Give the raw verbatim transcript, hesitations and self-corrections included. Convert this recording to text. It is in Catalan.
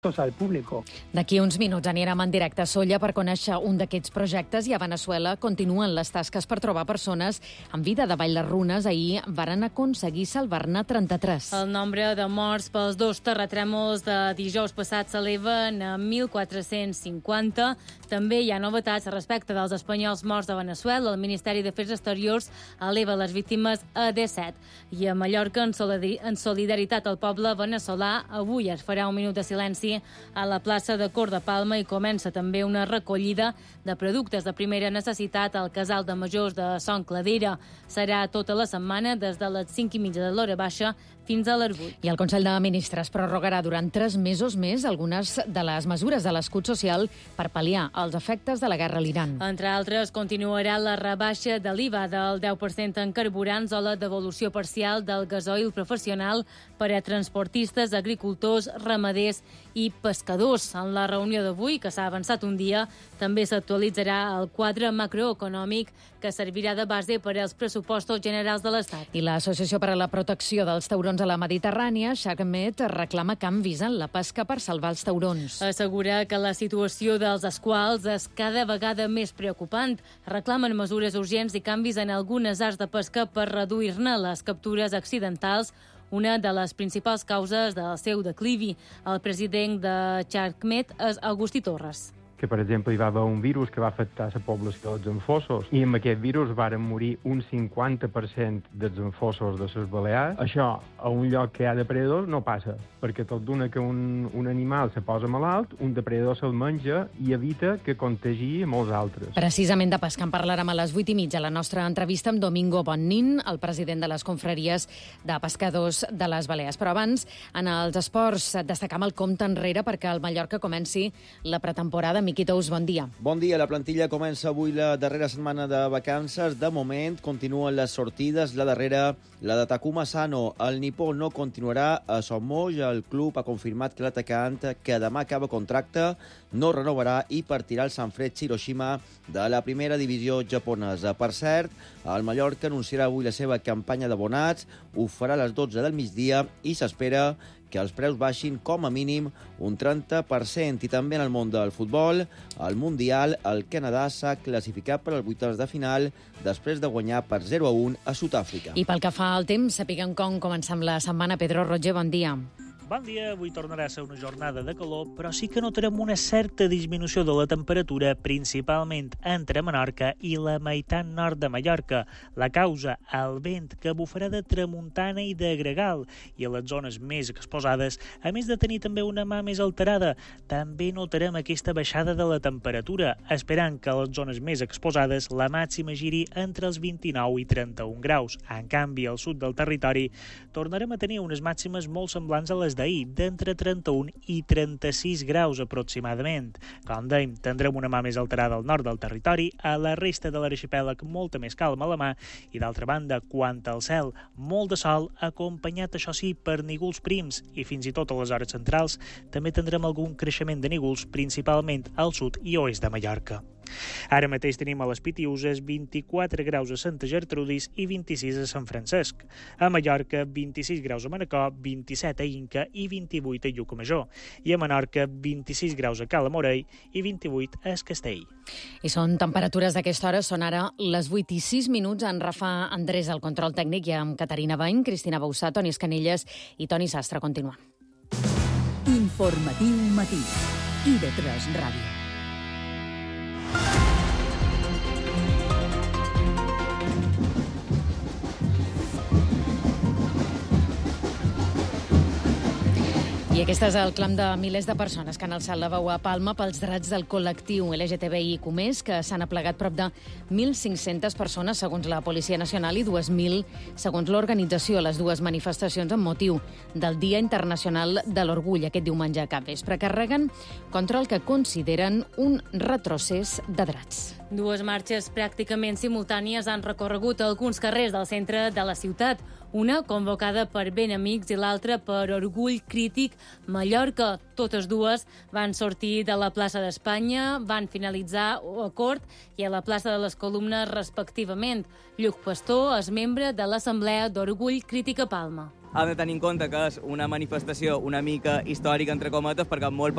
al público. D'aquí uns minuts anirem en directe a Sóller per conèixer un d'aquests projectes i a Veneçuela continuen les tasques per trobar persones en vida de Vall de Runes. Ahir varen aconseguir salvar-ne trenta-tres. El nombre de morts pels dos terratrèmols de dijous passat s'eleven a mil quatre-cents cinquanta. També hi ha novetats respecte dels espanyols morts de Veneçuela. El Ministeri d'Afers Exteriors eleva les víctimes a disset. I a Mallorca, en solidaritat al poble veneçolà, avui es farà un minut de silenci a la plaça de Cor de Palma i comença també una recollida de productes de primera necessitat al casal de majors de Son Cladera. Serà tota la setmana des de les cinc i mitja de l'hora baixa fins a les vuit. I el Consell de Ministres prorrogarà durant tres mesos més algunes de les mesures de l'escut social per pal·liar els efectes de la guerra a l'Iran. Entre altres, continuarà la rebaixa de l'I V A del deu per cent en carburants o la devolució parcial del gasoil professional per a transportistes, agricultors, ramaders i pescadors. En la reunió d'avui, que s'ha avançat un dia, també s'actualitzarà el quadre macroeconòmic que servirà de base per als pressupostos generals de l'Estat. I l'Associació per a la Protecció dels Taurons a la Mediterrània, Xacmet, reclama canvis en la pesca per salvar els taurons. Assegura que la situació dels esquals és cada vegada més preocupant. Reclamen mesures urgents i canvis en algunes arts de pesca per reduir-ne les captures accidentals, una de les principals causes del seu declivi. El president de Xacmet és Agustí Torres. Que, per exemple, hi va haver un virus que va afectar la població dels enfossos i amb aquest virus varen morir un cinquanta per cent dels enfossos de les Balears. Això, a un lloc que hi ha depredadors, no passa, perquè tot d'una que un, un animal se posa malalt, un depredador se'l menja i evita que contagi molts altres. Precisament de pesca en parlarem a les vuit i mitja. La nostra entrevista amb Domingo Bonnin, el president de les confraries de pescadors de les Balears. Però abans, en els esports, destacam el compte enrere perquè el Mallorca comenci la pretemporada. Miqui Tous, bon dia. Bon dia. La plantilla comença avui la darrera setmana de vacances. De moment, continuen les sortides. La darrera, la de Takuma Sano. El nipó no continuarà a Sommoix. El club ha confirmat que l'atacant, que demà acaba contracte, no renovarà i partirà al Sanfrecce Hiroshima de la primera divisió japonesa. Per cert, el Mallorca anunciarà avui la seva campanya d'abonats. Ho farà a les dotze del migdia i s'espera que els preus baixin com a mínim un trenta per cent. I també en el món del futbol, al Mundial, el Canadà s'ha classificat per als vuitens de final després de guanyar per zero a un a Sud-àfrica. I pel que fa al temps, sapiguem com comencem la setmana. Pedro Roger, bon dia. Bon dia, avui tornarà a ser una jornada de calor, però sí que notarem una certa disminució de la temperatura, principalment entre Menorca i la meitat nord de Mallorca. La causa, el vent, que bufarà de tramuntana i de gregal, i a les zones més exposades, a més de tenir també una mà més alterada, també notarem aquesta baixada de la temperatura, esperant que a les zones més exposades la màxima giri entre els vint-i-nou i trenta-un graus. En canvi, al sud del territori tornarem a tenir unes màximes molt semblants a les d'ahir, d'entre trenta-un i trenta-sis graus aproximadament. Com dèiem, tindrem una mà més alterada al nord del territori, a la resta de l'arxipèlag molta més calma a la mà, i d'altra banda, quant al cel, molt de sol, acompanyat, això sí, per nígols prims, i fins i tot a les hores centrals també tindrem algun creixement de nígols, principalment al sud i oest de Mallorca. Ara mateix tenim a les Pitiuses vint-i-quatre graus a Santa Gertrudis i vint-i-sis a Sant Francesc. A Mallorca, vint-i-sis graus a Manacor, vint-i-set a Inca i vint-i-vuit a Llucmajor. I a Menorca, vint-i-sis graus a Cala Morell i vint-i-vuit a Es Castell. I són temperatures d'aquesta hora, són ara les vuit i sis minuts. En Rafa Andrés, al control tècnic, i amb Caterina Bain, Cristina Bausà, Toni Escanelles i Toni Sastre. Continua. Informatiu matí. I de tres Ràdio. I aquest és el clam de milers de persones que han alçat la veu a Palma pels drets del col·lectiu L G T B I Q més, que s'han aplegat prop de mil cinc-centes persones, segons la Policia Nacional, i dues mil, segons l'organització, a les dues manifestacions amb motiu del Dia Internacional de l'Orgull aquest diumenge a capvespre, que carreguen contra el que consideren un retrocés de drets. Dues marxes pràcticament simultànies han recorregut alguns carrers del centre de la ciutat, una convocada per Ben Amics i l'altra per Orgull Crític Mallorca. Totes dues van sortir de la plaça d'Espanya, van finalitzar a Cort i a la plaça de les Columnes respectivament. Lluc Pastor és membre de l'Assemblea d'Orgull Crític a Palma. Hem de tenir en compte que és una manifestació una mica històrica, entre cometes, perquè molt